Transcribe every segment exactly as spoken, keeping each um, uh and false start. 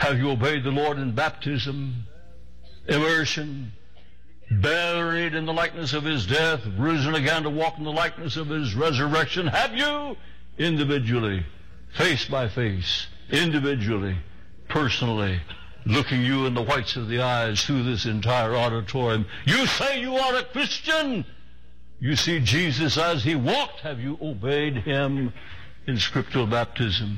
Have you obeyed the Lord in baptism, immersion, buried in the likeness of his death, risen again to walk in the likeness of his resurrection? Have you individually, face by face, individually, personally, looking you in the whites of the eyes through this entire auditorium? You say you are a Christian. You see Jesus as he walked. Have you obeyed him in scriptural baptism?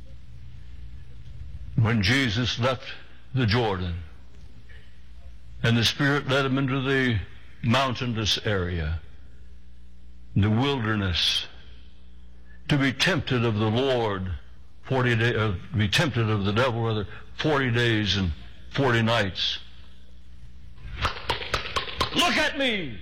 When Jesus left the Jordan and the Spirit led him into the mountainous area, the wilderness, to be tempted of the Lord forty days, uh, to be tempted of the devil, rather, forty days and forty nights. Look at me!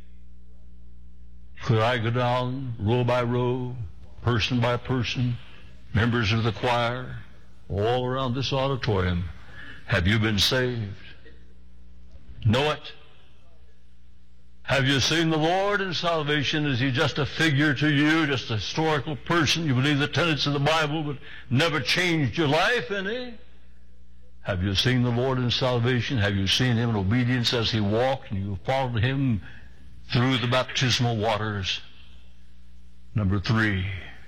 Could I go down row by row, person by person, members of the choir, all around this auditorium? Have you been saved? Know it? Have you seen the Lord in salvation? Is he just a figure to you, just a historical person? You believe the tenets of the Bible but never changed your life any? Have you seen the Lord in salvation? Have you seen him in obedience as he walked and you followed him through the baptismal waters? Number three,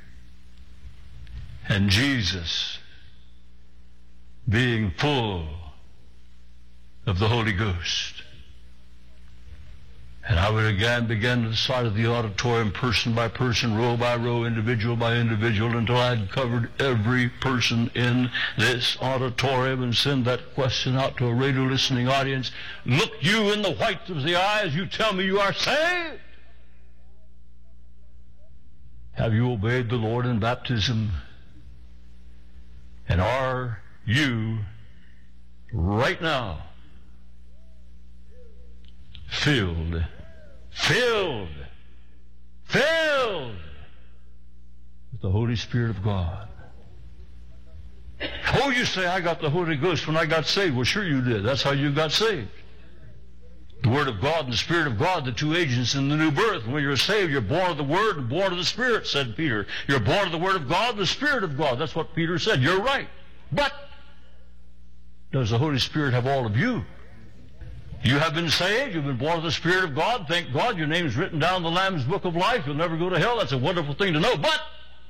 and Jesus, being full of the Holy Ghost. And I would again begin to the side of the auditorium, person by person, row by row, individual by individual, until I had covered every person in this auditorium, and send that question out to a radio listening audience. Look you in the whites of the eyes, you tell me you are saved? Have you obeyed the Lord in baptism? And are you right now filled, filled, filled with the Holy Spirit of God? Oh, you say, I got the Holy Ghost when I got saved. Well, sure you did. That's how you got saved. The Word of God and the Spirit of God, the two agents in the new birth. When you're saved, you're born of the Word and born of the Spirit, said Peter. You're born of the Word of God and the Spirit of God. That's what Peter said. You're right. But does the Holy Spirit have all of you? You have been saved. You've been born of the Spirit of God. Thank God your name is written down in the Lamb's Book of Life. You'll never go to hell. That's a wonderful thing to know. But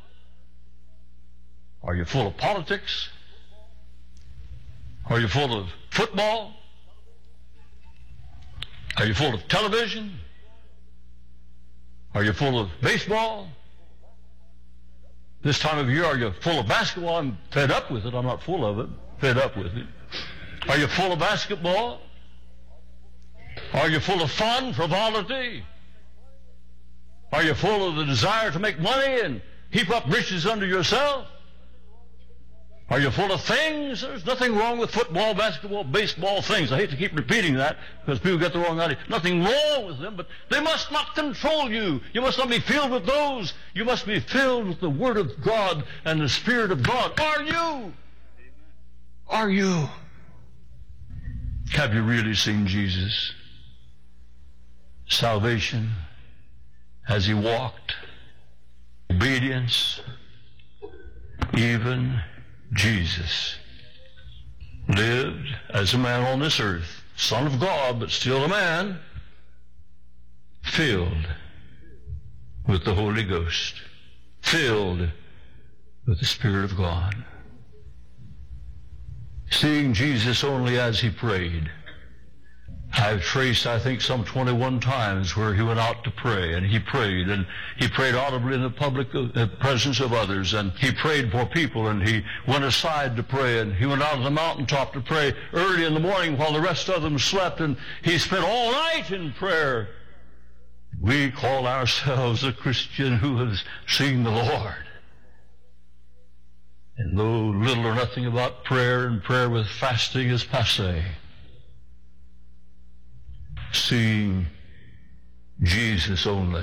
are you full of politics? Are you full of football? Are you full of television? Are you full of baseball? This time of year, are you full of basketball? I'm fed up with it. I'm not full of it. Fed up with it. Are you full of basketball? Are you full of fun, frivolity? Are you full of the desire to make money and heap up riches unto yourself? Are you full of things? There's nothing wrong with football, basketball, baseball, things. I hate to keep repeating that because people get the wrong idea. Nothing wrong with them, but they must not control you. You must not be filled with those. You must be filled with the Word of God and the Spirit of God. Are you? Are you? Have you really seen Jesus? Salvation as he walked, obedience, even Jesus lived as a man on this earth, Son of God, but still a man, filled with the Holy Ghost, filled with the Spirit of God. Seeing Jesus only as he prayed. I've traced, I think, some twenty-one times where he went out to pray, and he prayed, and he prayed audibly in the public uh, presence of others, and he prayed for people, and he went aside to pray, and he went out on the mountaintop to pray early in the morning while the rest of them slept, and he spent all night in prayer. We call ourselves a Christian who has seen the Lord, and know little or nothing about prayer, and prayer with fasting is passé. Seeing Jesus only.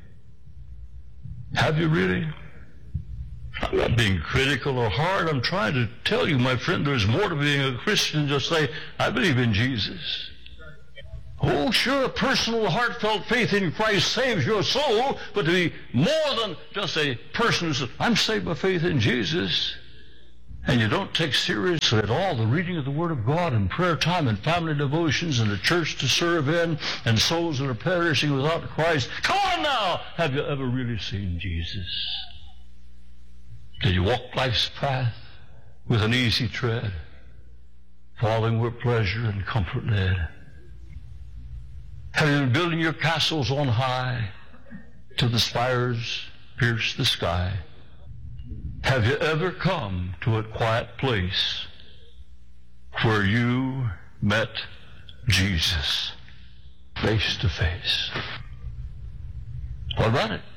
Have you really? I'm not being critical or hard. I'm trying to tell you, my friend, there's more to being a Christian than just say, I believe in Jesus. Oh, sure, a personal, heartfelt faith in Christ saves your soul, but to be more than just a person who says, I'm saved by faith in Jesus. and you don't take seriously at all the reading of the Word of God and prayer time and family devotions and the church to serve in and souls that are perishing without Christ, come on now! Have you ever really seen Jesus? Did you walk life's path with an easy tread, following where pleasure and comfort led? Have you been building your castles on high till the spires pierce the sky? Have you ever come to a quiet place where you met Jesus face to face? What about it?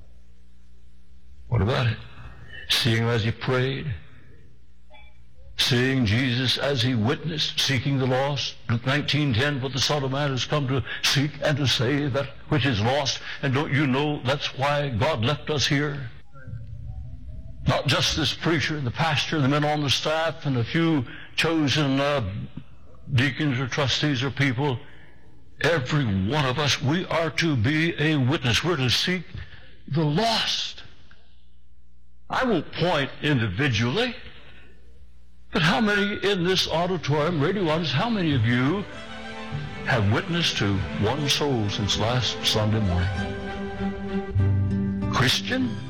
What about it? Seeing him as he prayed, seeing Jesus as he witnessed, seeking the lost. Luke nineteen ten, for the Son of Man has come to seek and to save that which is lost. And don't you know that's why God left us here? Not just this preacher and the pastor and the men on the staff and a few chosen uh, deacons or trustees or people. Every one of us, we are to be a witness. We're to seek the lost. I won't point individually, but how many in this auditorium, radio audience, how many of you have witnessed to one soul since last Sunday morning? Christian?